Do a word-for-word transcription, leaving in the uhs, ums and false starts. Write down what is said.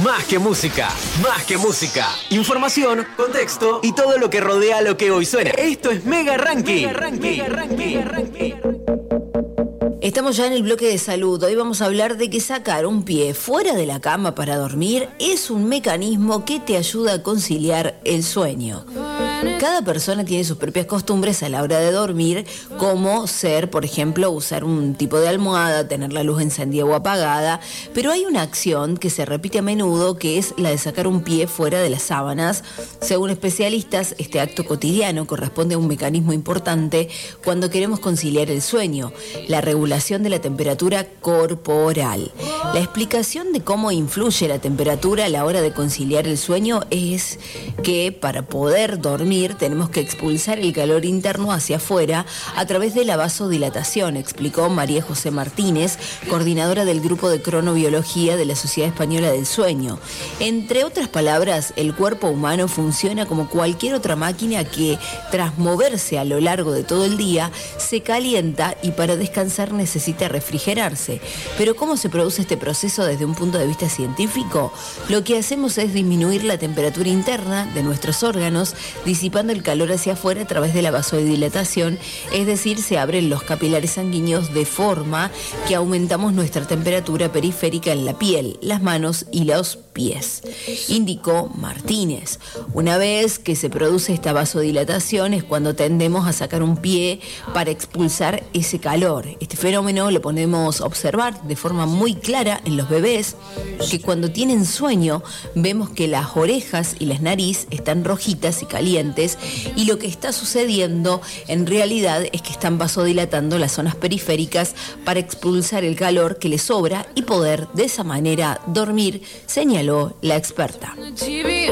Más que música, más que música. Información, contexto y todo lo que rodea lo que hoy suena. Esto es Mega Ranking. Mega Ranking. Mega Ranking. Mega Ranking. Estamos ya en el bloque de salud. Hoy vamos a hablar de que sacar un pie fuera de la cama para dormir es un mecanismo que te ayuda a conciliar el sueño. Cada persona tiene sus propias costumbres a la hora de dormir, como ser, por ejemplo, usar un tipo de almohada, tener la luz encendida o apagada, pero hay una acción que se repite a menudo, que es la de sacar un pie fuera de las sábanas. Según especialistas, este acto cotidiano corresponde a un mecanismo importante cuando queremos conciliar el sueño, la regulación de la temperatura corporal. La explicación de cómo influye la temperatura a la hora de conciliar el sueño es que para poder dormir tenemos que expulsar el calor interno hacia afuera a través de la vasodilatación, explicó María José Martínez, coordinadora del Grupo de Cronobiología de la Sociedad Española del Sueño. Entre otras palabras, el cuerpo humano funciona como cualquier otra máquina que, tras moverse a lo largo de todo el día, se calienta y para descansar necesita refrigerarse. Pero ¿cómo se produce este proceso desde un punto de vista científico? Lo que hacemos es disminuir la temperatura interna de nuestros órganos, disipando el calor hacia afuera a través de la vasodilatación, es decir, se abren los capilares sanguíneos de forma que aumentamos nuestra temperatura periférica en la piel, las manos y los pies, indicó Martínez. Una vez que se produce esta vasodilatación es cuando tendemos a sacar un pie para expulsar ese calor. Este fenómeno lo podemos observar de forma muy clara en los bebés, que cuando tienen sueño vemos que las orejas y las nariz están rojitas y calientes, y lo que está sucediendo en realidad es que están vasodilatando las zonas periféricas para expulsar el calor que les sobra y poder de esa manera dormir, señaló la experta. T V